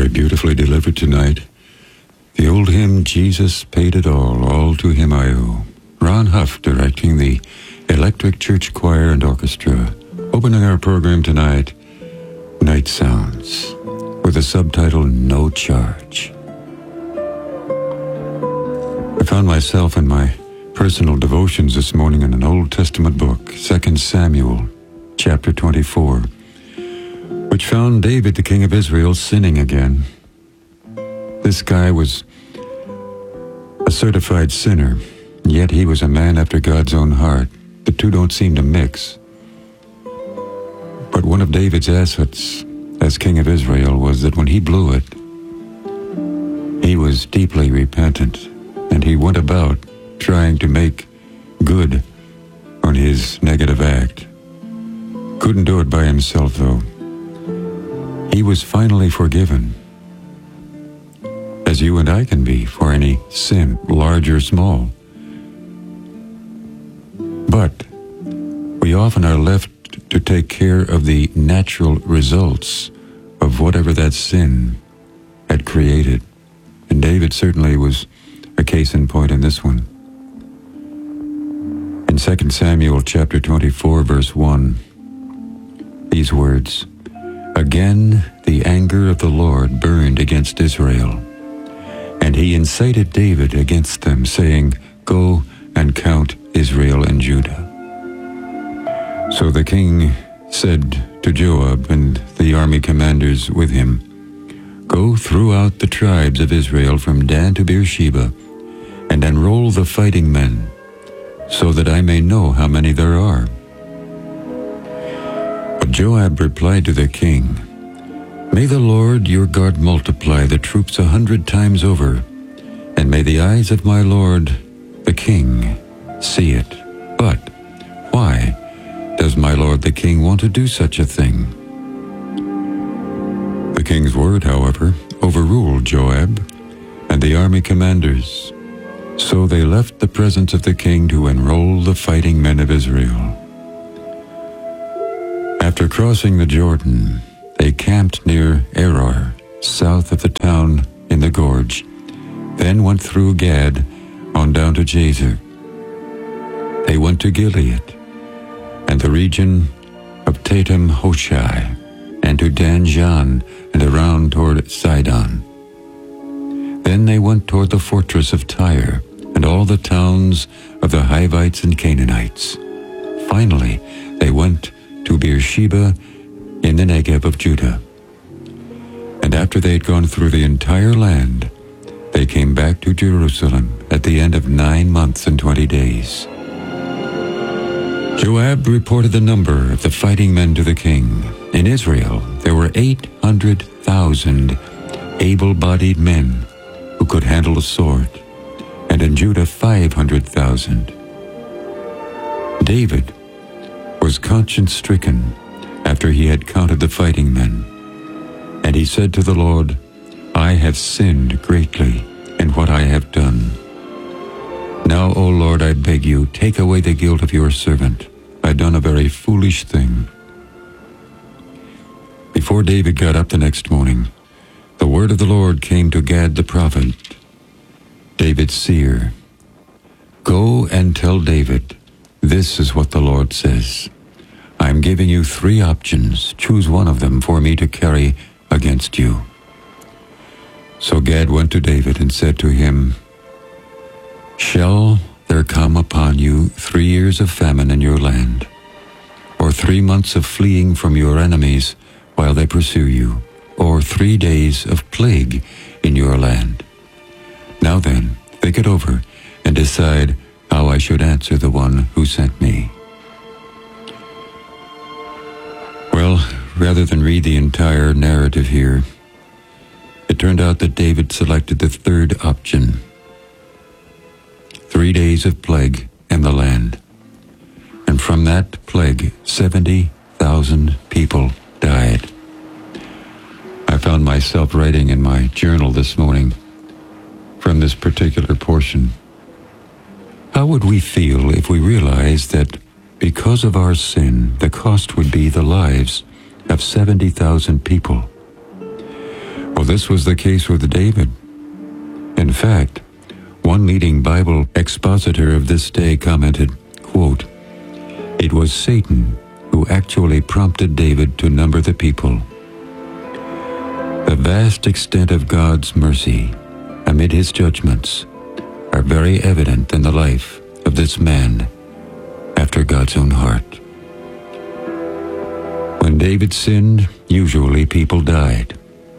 Beautifully delivered tonight. The old hymn, Jesus Paid It All to Him I Owe. Ron Huff directing the Electric Church Choir and Orchestra. Opening our program tonight, Night Sounds, with the subtitle, No Charge. I found myself in my personal devotions this morning in an Old Testament book, 2 Samuel, chapter 24, which found David, the king of Israel, sinning again. This guy was a certified sinner, yet he was a man after God's own heart. The two don't seem to mix. But one of David's assets as king of Israel was that when he blew it, he was deeply repentant, and he went about trying to make good on his negative act. Couldn't do it by himself, though. He was finally forgiven, as you and I can be for any sin, large or small. But we often are left to take care of the natural results of whatever that sin had created. And David certainly was a case in point in this one. In 2 Samuel chapter 24, verse 1, these words, "Again the anger of the Lord burned against Israel, and he incited David against them, saying, 'Go and count Israel and Judah.' So the king said to Joab and the army commanders with him, 'Go throughout the tribes of Israel from Dan to Beersheba, and enroll the fighting men, so that I may know how many there are.' But Joab replied to the king, 'May the Lord your God multiply the troops 100 times over, and may the eyes of my lord the king see it. But why does my lord the king want to do such a thing?' The king's word, however, overruled Joab and the army commanders. So they left the presence of the king to enroll the fighting men of Israel. After crossing the Jordan, they camped near Aroer, south of the town in the gorge, then went through Gad on down to Jazer. They went to Gilead and the region of Tatum Hoshai, and to Dan Jan and around toward Sidon. Then they went toward the fortress of Tyre and all the towns of the Hivites and Canaanites. Finally, they went to Beersheba in the Negev of Judah. And after they had gone through the entire land, they came back to Jerusalem at the end of 9 months and 20 days. Joab reported the number of the fighting men to the king. In Israel, there were 800,000 able-bodied men who could handle a sword, and in Judah 500,000. David was conscience-stricken after he had counted the fighting men, and he said to the Lord, "I have sinned greatly in what I have done. Now, O Lord, I beg you, take away the guilt of your servant. I've done a very foolish thing." Before David got up the next morning, the word of the Lord came to Gad the prophet, David's seer. "Go and tell David, this is what the Lord says. I'm giving you 3 options. Choose one of them for me to carry against you." So Gad went to David and said to him, "Shall there come upon you 3 years of famine in your land, or 3 months of fleeing from your enemies while they pursue you, or 3 days of plague in your land? Now then, think it over and decide how I should answer the one who sent me." Well, rather than read the entire narrative here, it turned out that David selected the 3rd option. 3 days of plague in the land. And from that plague, 70,000 people died. I found myself writing in my journal this morning from this particular portion. How would we feel if we realized that because of our sin, the cost would be the lives of 70,000 people? Well, this was the case with David. In fact, one leading Bible expositor of this day commented, quote, "It was Satan who actually prompted David to number the people." The vast extent of God's mercy amid his judgments are very evident in the life of this man after God's own heart. When David sinned, usually people died.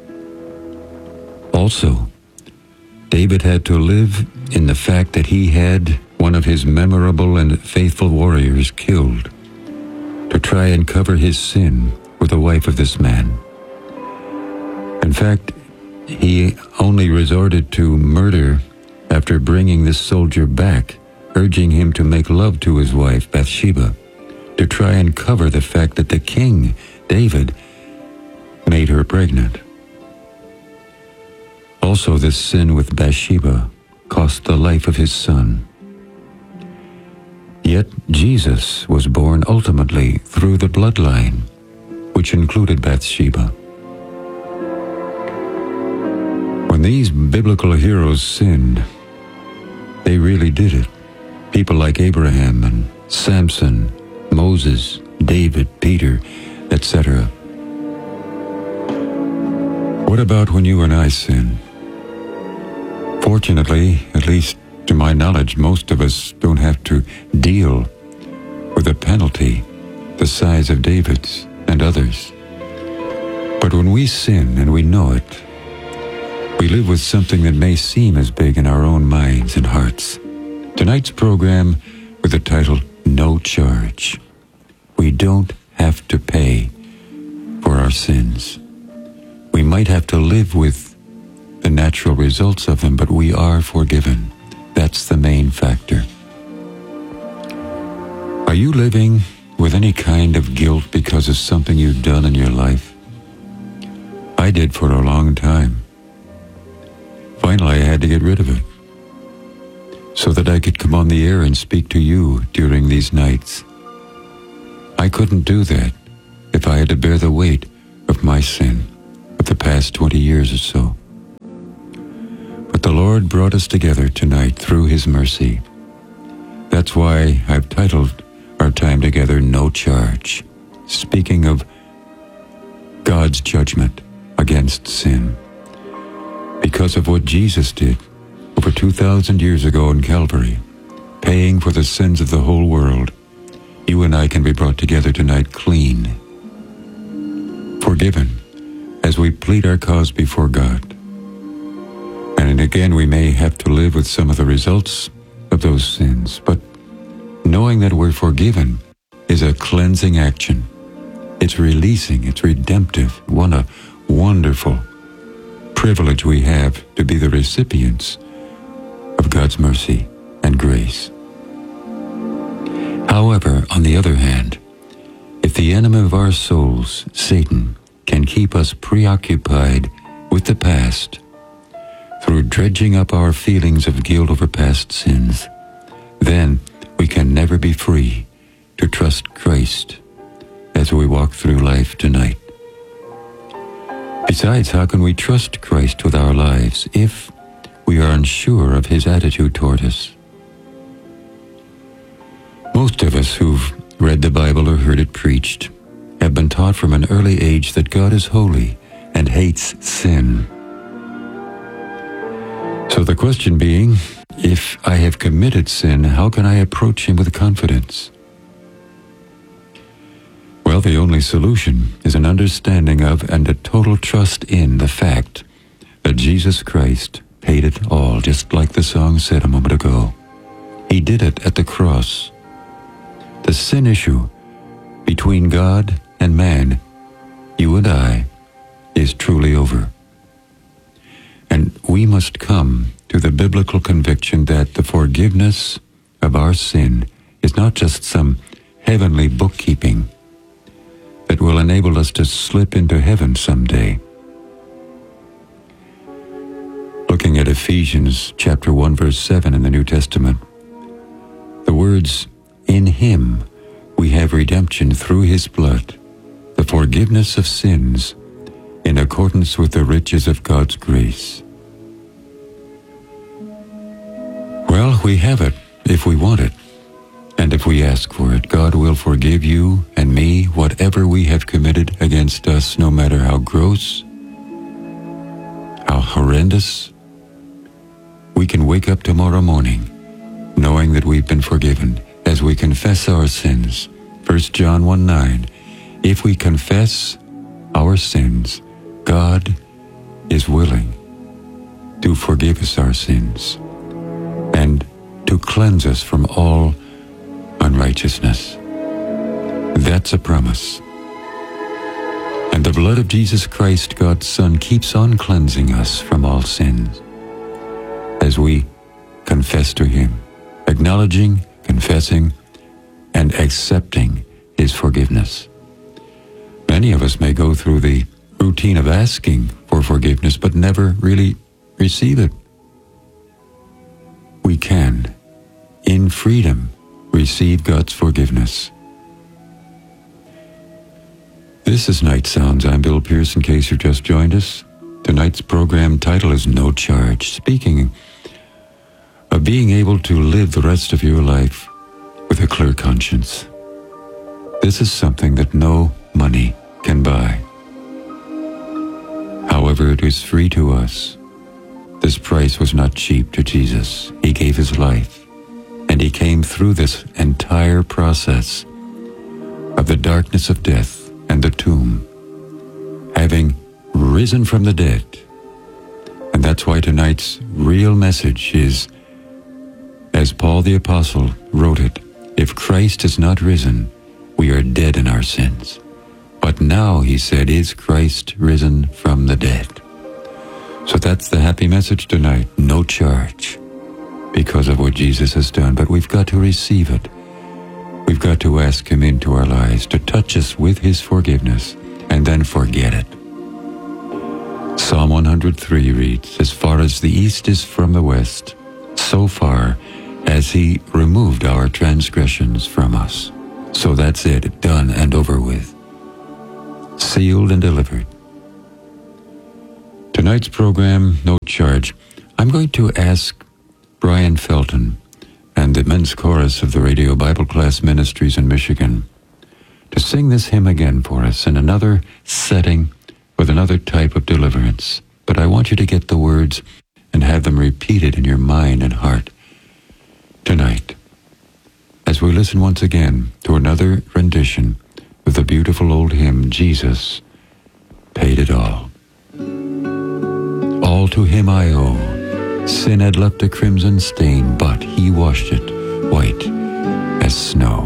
Also, David had to live in the fact that he had one of his memorable and faithful warriors killed to try and cover his sin with the wife of this man. In fact, he only resorted to murder after bringing this soldier back, urging him to make love to his wife, Bathsheba, to try and cover the fact that the king, David, made her pregnant. Also, this sin with Bathsheba cost the life of his son. Yet Jesus was born ultimately through the bloodline, which included Bathsheba. When these biblical heroes sinned, they really did it. People like Abraham and Samson, Moses, David, Peter, etc. What about when you and I sin? Fortunately, at least to my knowledge, most of us don't have to deal with a penalty the size of David's and others. But when we sin and we know it, we live with something that may seem as big in our own minds and hearts. Tonight's program with the title, No Charge. We don't have to pay for our sins. We might have to live with the natural results of them, but we are forgiven. That's the main factor. Are you living with any kind of guilt because of something you've done in your life? I did for a long time. Finally, I had to get rid of it so that I could come on the air and speak to you during these nights. I couldn't do that if I had to bear the weight of my sin of the past 20 years or so. But the Lord brought us together tonight through His mercy. That's why I've titled our time together, No Charge, speaking of God's judgment against sin. Because of what Jesus did over 2,000 years ago in Calvary, paying for the sins of the whole world, you and I can be brought together tonight clean, forgiven, as we plead our cause before God. And again, we may have to live with some of the results of those sins, but knowing that we're forgiven is a cleansing action. It's releasing, it's redemptive. What a wonderful privilege we have to be the recipients of God's mercy and grace. However, on the other hand, if the enemy of our souls, Satan, can keep us preoccupied with the past through dredging up our feelings of guilt over past sins, then we can never be free to trust Christ as we walk through life tonight. Besides, how can we trust Christ with our lives if we are unsure of His attitude toward us? Most of us who've read the Bible or heard it preached have been taught from an early age that God is holy and hates sin. So the question being, if I have committed sin, how can I approach Him with confidence? Well, the only solution is an understanding of and a total trust in the fact that Jesus Christ paid it all, just like the song said a moment ago. He did it at the cross. The sin issue between God and man, you and I, is truly over. And we must come to the biblical conviction that the forgiveness of our sin is not just some heavenly bookkeeping that will enable us to slip into heaven someday. Looking at Ephesians chapter 1, verse 7 in the New Testament, the words, "In Him we have redemption through His blood, the forgiveness of sins, in accordance with the riches of God's grace. Well, we have it if we want it, and if we ask for it. God will forgive you and me whatever we have committed against us, no matter how gross, how horrendous. We can wake up tomorrow morning knowing that we've been forgiven as we confess our sins. 1 John 1:9, if we confess our sins, God is willing to forgive us our sins and to cleanse us from all unrighteousness. That's a promise. And the blood of Jesus Christ, God's Son, keeps on cleansing us from all sins as we confess to Him, acknowledging, confessing, and accepting His forgiveness. Many of us may go through the routine of asking for forgiveness, but never really receive it. We can, in freedom, receive God's forgiveness. This is Night Sounds. I'm Bill Pierce, in case you've just joined us. Tonight's program title is No Charge, speaking of being able to live the rest of your life with a clear conscience. This is something that no money can buy. However, it is free to us. This price was not cheap to Jesus. He gave His life, and He came through this entire process of the darkness of death and the tomb, having risen from the dead. And that's why tonight's real message is, as Paul the Apostle wrote it, if Christ is not risen, we are dead in our sins. But now, he said, is Christ risen from the dead? So that's the happy message tonight. No charge because of what Jesus has done. But we've got to receive it. We've got to ask Him into our lives to touch us with His forgiveness and then forget it. Psalm 103 reads, as far as the east is from the west, so far as He removed our transgressions from us. So that's it, done and over with. Sealed and delivered. Tonight's program, No Charge. I'm going to ask Brian Felton and the men's chorus of the Radio Bible Class Ministries in Michigan to sing this hymn again for us in another setting with another type of deliverance. But I want you to get the words and have them repeated in your mind and heart tonight as we listen once again to another rendition of the beautiful old hymn, Jesus Paid It All. All to Him I owe. Sin had left a crimson stain, but He washed it white as snow.